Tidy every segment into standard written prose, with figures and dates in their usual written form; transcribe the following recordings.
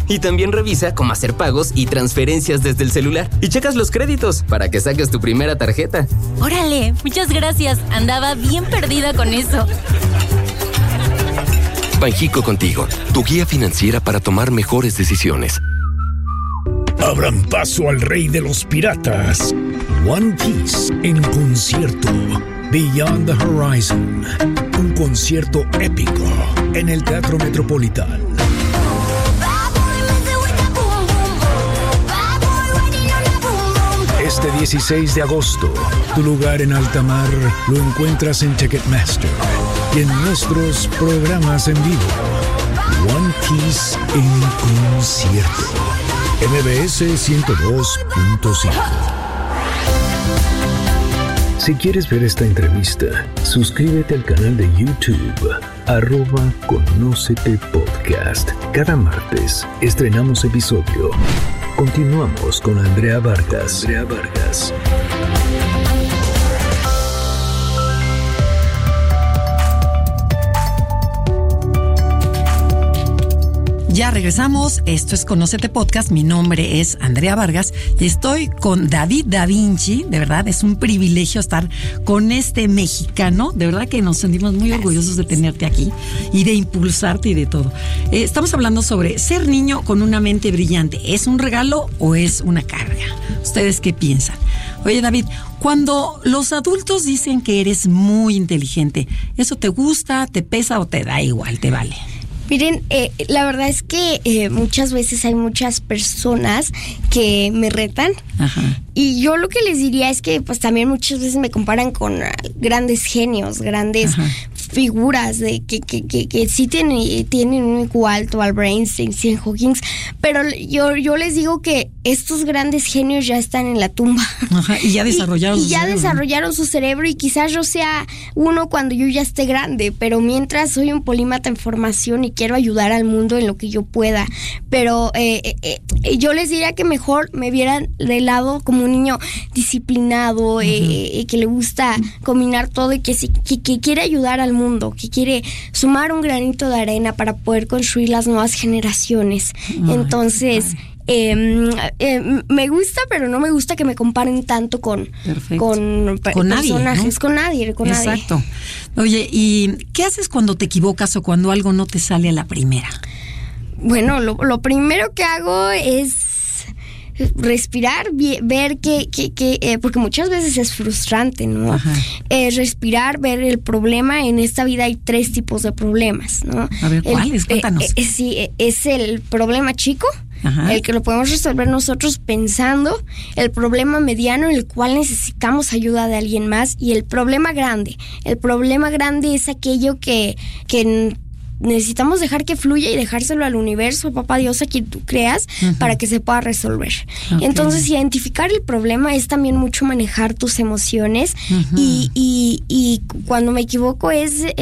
Y también revisa cómo hacer pagos y transferencias desde el celular. Y checas los créditos para que saques tu primera tarjeta. ¡Órale! Muchas gracias. Andaba bien perdida con eso. Banjico Contigo, tu guía financiera para tomar mejores decisiones. Abran paso al rey de los piratas. One Piece en concierto. Beyond the Horizon. Un concierto épico en el Teatro Metropolitan. Este 16 de agosto, tu lugar en alta mar lo encuentras en Ticketmaster y en nuestros programas en vivo. One Piece en concierto. MBS 102.5. Si quieres ver esta entrevista, suscríbete al canal de YouTube @Conócete Podcast. Cada martes estrenamos episodio. Continuamos con Andrea Vargas. Ya regresamos, esto es Conócete Podcast, mi nombre es Andrea Vargas y estoy con David Da Vinci, de verdad es un privilegio estar con este mexicano, de verdad que nos sentimos muy orgullosos de tenerte aquí y de impulsarte y de todo. Estamos hablando sobre ser niño con una mente brillante, ¿es un regalo o es una carga? ¿Ustedes qué piensan? Oye David, cuando los adultos dicen que eres muy inteligente, ¿eso te gusta, te pesa o te da igual, te vale? Miren, la verdad es que muchas veces hay muchas personas que me retan. Ajá. Y yo lo que les diría es que pues también muchas veces me comparan con grandes genios, grandes figuras de que sí tienen un IQ alto, Albert Einstein, Stephen Hawking, pero yo les digo que estos grandes genios ya están en la tumba. Ajá, y ya desarrollaron desarrollaron su cerebro y quizás yo sea uno cuando yo ya esté grande, pero mientras soy un polímata en formación y quiero ayudar al mundo en lo que yo pueda. Pero yo les diría que mejor me vieran de lado como un niño disciplinado, que le gusta combinar todo y que quiere ayudar al mundo, que quiere sumar un granito de arena para poder construir las nuevas generaciones. Entonces... me gusta, pero no me gusta que me comparen tanto con personajes, nadie, ¿no? con nadie. Exacto. Oye, ¿y qué haces cuando te equivocas o cuando algo no te sale a la primera? Bueno, lo primero que hago es respirar, ver que porque muchas veces es frustrante, ¿no? Respirar, ver el problema. En esta vida hay 3 tipos de problemas, ¿no? A ver, ¿cuáles? Cuéntanos. Sí, es el problema chico, el que lo podemos resolver nosotros pensando, el problema mediano en el cual necesitamos ayuda de alguien más, y el problema grande. El problema grande es aquello que necesitamos dejar que fluya y dejárselo al universo, a papá Dios, a quien tú creas, para que se pueda resolver. Entonces, identificar el problema es también mucho manejar tus emociones, y cuando me equivoco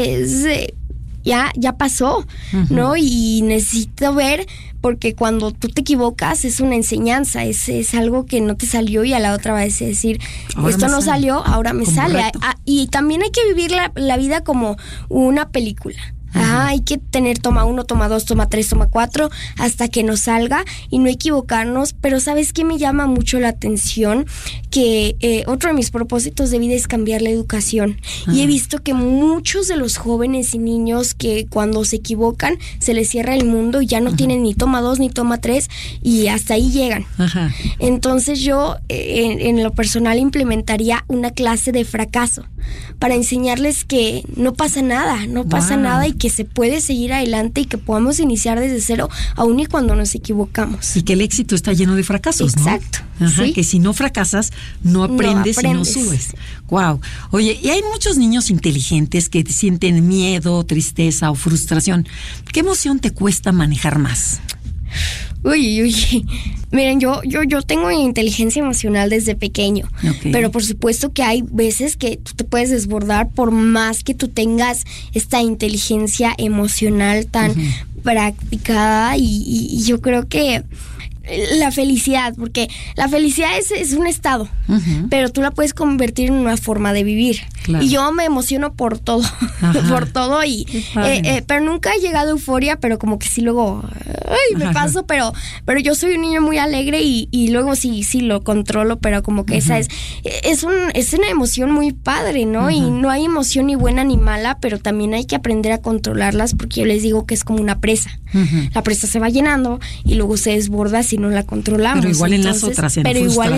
ya pasó, ¿no? Y necesito ver, porque cuando tú te equivocas es una enseñanza, es algo que no te salió y a la otra vez es decir, ahora esto no salió, ahora me sale. Y también hay que vivir la vida como una película. Hay que tener toma 1, toma 2, toma 3, toma 4 hasta que nos salga y no equivocarnos. Pero ¿sabes qué me llama mucho la atención? Que otro de mis propósitos de vida es cambiar la educación. Y he visto que muchos de los jóvenes y niños que cuando se equivocan se les cierra el mundo y ya no tienen ni toma 2 ni toma 3 y hasta ahí llegan. Entonces yo en lo personal implementaría una clase de fracaso para enseñarles que no pasa nada y que se puede seguir adelante y que podamos iniciar desde cero aún y cuando nos equivocamos. Y que el éxito está lleno de fracasos, ¿no? Exacto. ¿Sí? Que si no fracasas, no aprendes y no subes. Wow. Oye, y hay muchos niños inteligentes que sienten miedo, tristeza o frustración. ¿Qué emoción te cuesta manejar más? Uy. Miren, yo tengo inteligencia emocional desde pequeño, pero por supuesto que hay veces que tú te puedes desbordar por más que tú tengas esta inteligencia emocional tan practicada, y yo creo que la felicidad, porque la felicidad es un estado, pero tú la puedes convertir en una forma de vivir. Claro. Y yo me emociono por todo, por todo. Pero nunca he llegado a euforia, pero como que sí luego me paso, pero yo soy un niño muy alegre y luego sí lo controlo, pero como que esa es una emoción muy padre, ¿no? Y no hay emoción ni buena ni mala, pero también hay que aprender a controlarlas, porque yo les digo que es como una presa. La presa se va llenando y luego se desborda si no la controlamos. Pero igual en las otras, en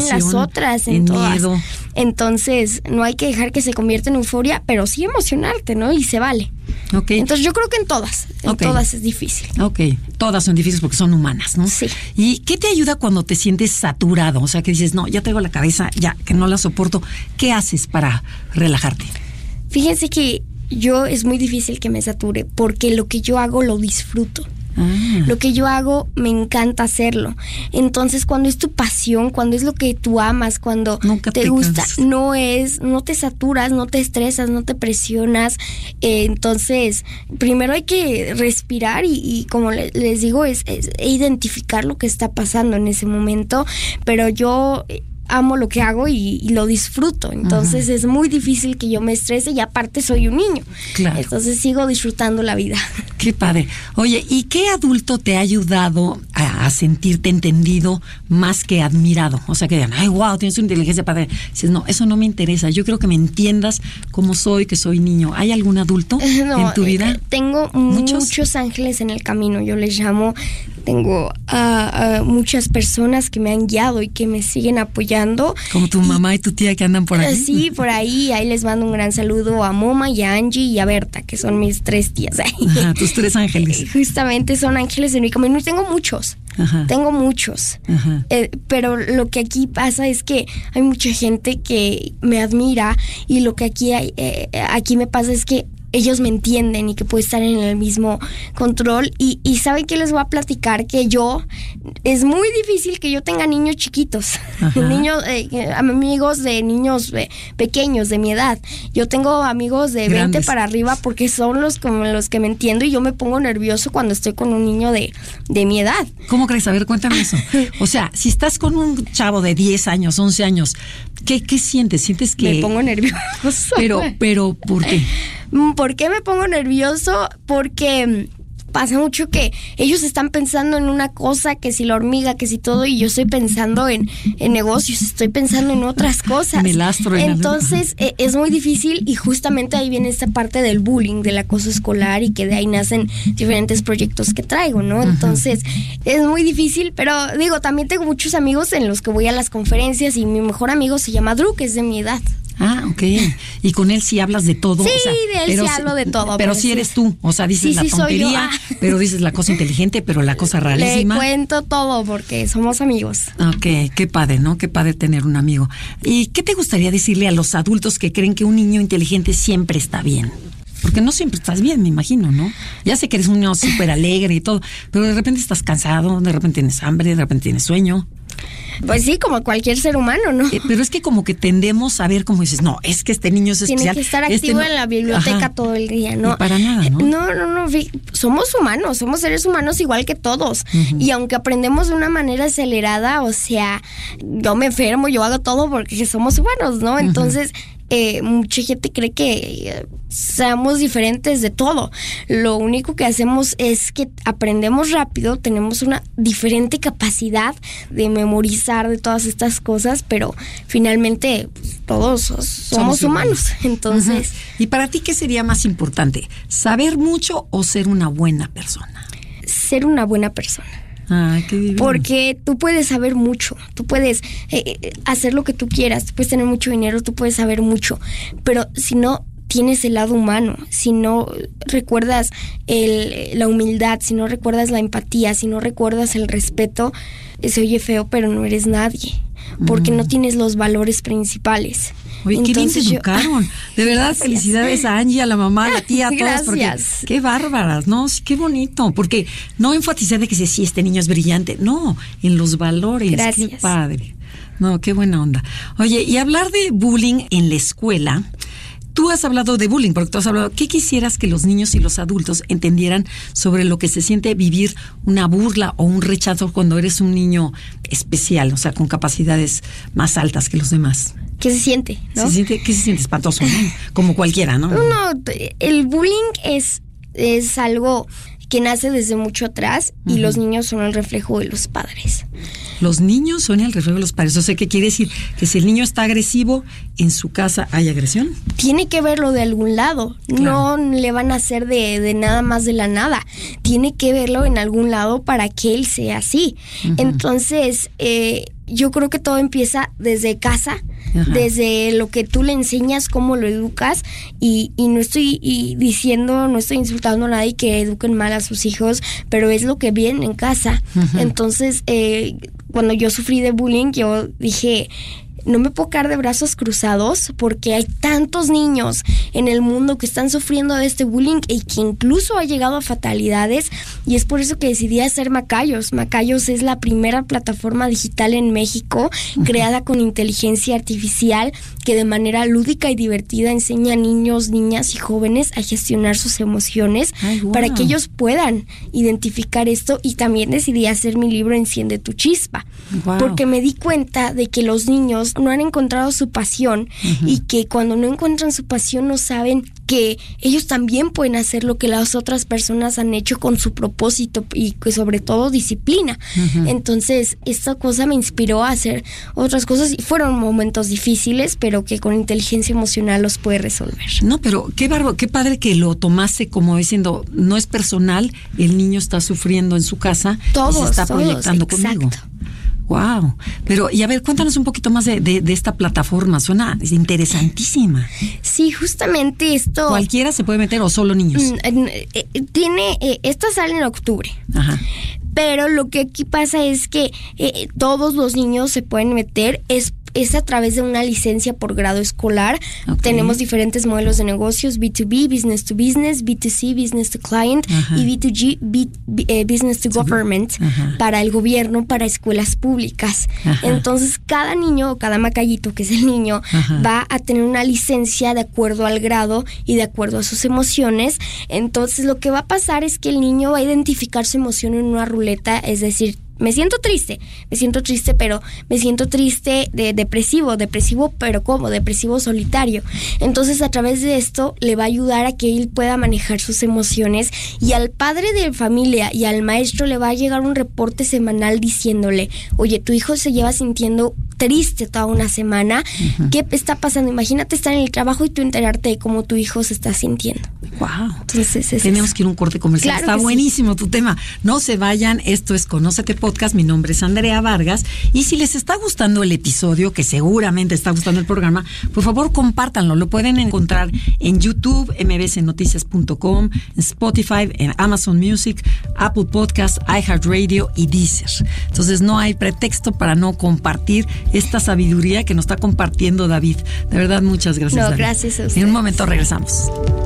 todas. Miedo. Entonces, no hay que dejar que se convierta en euforia, pero sí emocionarte, ¿no? Y se vale. Okay. Entonces, yo creo que en todas es difícil. Ok, todas son difíciles porque son humanas, ¿no? Sí. ¿Y qué te ayuda cuando te sientes saturado? O sea, que dices, no, ya traigo la cabeza, ya, que no la soporto. ¿Qué haces para relajarte? Fíjense que es muy difícil que me sature, porque lo que yo hago lo disfruto. Lo que yo hago me encanta hacerlo. Entonces, cuando es tu pasión, cuando es lo que tú amas, cuando nunca te gusta, no te saturas, no te estresas, no te presionas. Entonces, primero hay que respirar y como les digo, es identificar lo que está pasando en ese momento. Pero yo amo lo que hago y lo disfruto. Entonces es muy difícil que yo me estrese, y aparte soy un niño. Claro. Entonces sigo disfrutando la vida. Qué padre. Oye, ¿y qué adulto te ha ayudado a sentirte entendido más que admirado? O sea, que digan, ay, wow, tienes una inteligencia padre. Dices, no, eso no me interesa. Yo creo que me entiendas cómo soy, que soy niño. ¿Hay algún adulto en tu vida? Tengo muchos ángeles en el camino, yo les llamo. Tengo a muchas personas que me han guiado y que me siguen apoyando. Como tu mamá y tu tía que andan por ahí. Sí, por ahí. Ahí les mando un gran saludo a Moma y a Angie y a Berta, que son mis 3 tías. Tus 3 ángeles. Justamente son ángeles en mi camino. Y tengo muchos. Tengo muchos. Pero lo que aquí pasa es que hay mucha gente que me admira, y lo que aquí me pasa es que ellos me entienden y que puedo estar en el mismo control. Y ¿saben qué les voy a platicar? Que es muy difícil que yo tenga niños chiquitos, niños, amigos de niños pequeños de mi edad. Yo tengo amigos de grandes 20 para arriba, porque son los que me entiendo, y yo me pongo nervioso cuando estoy con un niño de mi edad. ¿Cómo crees? A ver, cuéntame eso. O sea, si estás con un chavo de 10 años, 11 años, ¿qué sientes? ¿Sientes que...? Me pongo nervioso. Pero, ¿por qué? ¿Por qué me pongo nervioso? Porque pasa mucho que ellos están pensando en una cosa, que si la hormiga, que si todo, y yo estoy pensando en negocios, estoy pensando en otras cosas. Entonces es muy difícil, y justamente ahí viene esta parte del bullying, del acoso escolar, y que de ahí nacen diferentes proyectos que traigo, ¿no? Entonces es muy difícil, pero digo, también tengo muchos amigos en los que voy a las conferencias, y mi mejor amigo se llama Drew, que es de mi edad. Ah, ok. Y con él sí hablas de todo. Sí, o sea, de él sí hablo de todo. Pero sí eres tú. O sea, dices la tontería, pero dices la cosa inteligente, pero la cosa rarísima. Le cuento todo porque somos amigos. Ok, qué padre, ¿no? Qué padre tener un amigo. ¿Y qué te gustaría decirle a los adultos que creen que un niño inteligente siempre está bien? Porque no siempre estás bien, me imagino, ¿no? Ya sé que eres un niño súper alegre y todo, pero de repente estás cansado, de repente tienes hambre, de repente tienes sueño. Pues sí, como cualquier ser humano, ¿no? Pero es que como que tendemos a ver, como dices, no, es que este niño es especial. Tiene que estar activo en la biblioteca todo el día, ¿no? Y para nada, ¿no? No, somos humanos, somos seres humanos igual que todos. Y aunque aprendemos de una manera acelerada, o sea, yo me enfermo, yo hago todo porque somos humanos, ¿no? Entonces, mucha gente cree que seamos diferentes de todo. Lo único que hacemos es que aprendemos rápido, tenemos una diferente capacidad de memorizar de todas estas cosas, pero finalmente todos somos humanos. Entonces, ¿y para ti qué sería más importante? ¿Saber mucho o ser una buena persona? Ser una buena persona. Ah, qué divino. Porque tú puedes saber mucho, tú puedes hacer lo que tú quieras, tú puedes tener mucho dinero, tú puedes saber mucho, pero si no tienes el lado humano, si no recuerdas la humildad, si no recuerdas la empatía, si no recuerdas el respeto, se oye feo, pero no eres nadie, porque no tienes los valores principales. Oye, qué bien te educaron. De verdad, felicidades a Angie, a la mamá, a la tía, a todos. Gracias. Porque qué bárbaras, ¿no? Sí, qué bonito. Porque no enfatizar de que sí, este niño es brillante. No, en los valores. Gracias. Qué padre. No, qué buena onda. Oye, y hablar de bullying en la escuela, tú has hablado de bullying, porque tú has hablado, ¿qué quisieras que los niños y los adultos entendieran sobre lo que se siente vivir una burla o un rechazo cuando eres un niño especial, o sea, con capacidades más altas que los demás? ¿Qué se siente, no? ¿Qué se siente? Espantoso, ¿no? Como cualquiera, ¿no? No, el bullying es algo que nace desde mucho atrás y los niños son el reflejo de los padres. Los niños son el reflejo de los padres. O sea, ¿qué quiere decir? Que si el niño está agresivo, ¿en su casa hay agresión? Tiene que verlo de algún lado. Claro. No le van a hacer de nada más de la nada. Tiene que verlo en algún lado para que él sea así. Entonces, yo creo que todo empieza desde casa, desde lo que tú le enseñas, cómo lo educas, y no estoy diciendo, no estoy insultando a nadie que eduquen mal a sus hijos, pero es lo que viene en casa. Entonces, cuando yo sufrí de bullying, yo dije, no me puedo quedar de brazos cruzados porque hay tantos niños en el mundo que están sufriendo de este bullying y que incluso ha llegado a fatalidades, y es por eso que decidí hacer Macayos. Macayos es la primera plataforma digital en México creada con inteligencia artificial que de manera lúdica y divertida enseña a niños, niñas y jóvenes a gestionar sus emociones para que ellos puedan identificar esto. Y también decidí hacer mi libro Enciende tu chispa porque me di cuenta de que los niños no han encontrado su pasión y que cuando no encuentran su pasión no saben que ellos también pueden hacer lo que las otras personas han hecho con su propósito y que sobre todo disciplina. Entonces esta cosa me inspiró a hacer otras cosas y fueron momentos difíciles, pero que con inteligencia emocional los puede resolver. No, pero qué padre que lo tomaste como diciendo, no es personal, el niño está sufriendo en su casa y se está proyectando conmigo. Wow. Pero, y a ver, cuéntanos un poquito más de esta plataforma. Suena interesantísima. Sí, justamente esto. ¿Cualquiera se puede meter o solo niños? Esta sale en octubre. Pero lo que aquí pasa es que todos los niños se pueden meter. Es a través de una licencia por grado escolar. Tenemos diferentes modelos de negocios: B2B, business to business; B2C, business to client; y B2G, business to government, para el gobierno, para escuelas públicas. Entonces, cada niño o cada macayito, que es el niño, va a tener una licencia de acuerdo al grado y de acuerdo a sus emociones. Entonces, lo que va a pasar es que el niño va a identificar su emoción en una ruleta, es decir, me siento triste, pero me siento triste depresivo, pero ¿cómo? Depresivo solitario. Entonces, a través de esto le va a ayudar a que él pueda manejar sus emociones, y al padre de familia y al maestro le va a llegar un reporte semanal diciéndole, oye, tu hijo se lleva sintiendo triste toda una semana. ¿Qué está pasando? Imagínate estar en el trabajo y tú enterarte de cómo tu hijo se está sintiendo. Wow. Entonces, tenemos que ir a un corte comercial. Claro, está buenísimo tu tema. No se vayan. Esto es Conócete Podcast. Mi nombre es Andrea Vargas. Y si les está gustando el episodio, que seguramente está gustando el programa, por favor, compártanlo. Lo pueden encontrar en YouTube, mbsnoticias.com, en Spotify, en Amazon Music, Apple Podcasts, iHeartRadio y Deezer. Entonces, no hay pretexto para no compartir esta sabiduría que nos está compartiendo David. De verdad, muchas gracias, David. Gracias a ustedes. En un momento regresamos.